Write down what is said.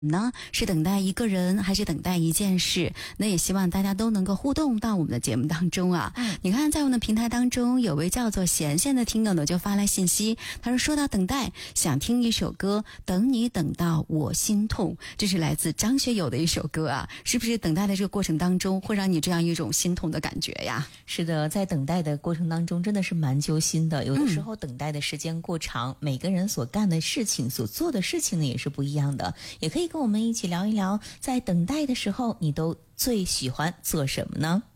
呢？是等待一个人还是等待一件事？那也希望大家都能够互动到我们的节目当中啊。你看在我们的平台当中有位叫做贤贤的听友呢就发来信息，他说到等待想听一首歌，等你等到我心痛，这是来自张学友的一首歌啊。是不是等待的这个过程当中会让你这样一种心痛的感觉呀？ 是的，在等待的过程当中真的是蛮揪心的，有的时候等待的时间过长，每个人所干的事情所做的事情呢也是不一样的。也可以跟我们一起聊一聊，在等待的时候你都最喜欢做什么呢？